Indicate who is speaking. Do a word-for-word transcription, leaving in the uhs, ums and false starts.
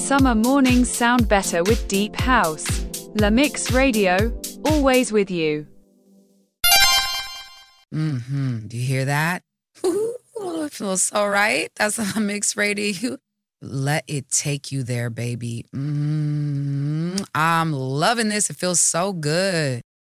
Speaker 1: summer mornings sound better with deep house. La Mix Radio, always with you.
Speaker 2: Mm-hmm. Do you hear that? Ooh, it feels so right. That's La Mix Radio. Let it take you there, baby. Mm-hmm. I'm loving this. It feels so good.